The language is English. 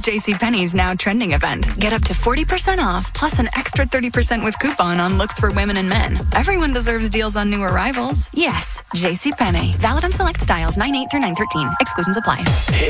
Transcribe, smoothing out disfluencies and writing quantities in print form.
JCPenney's Now Trending event. Get up to 40% off, plus an extra 30% with coupon on looks for women and men. Everyone deserves deals on new arrivals. Yes, JCPenney. Valid on select styles 9/8 through 9/13. Exclusions apply.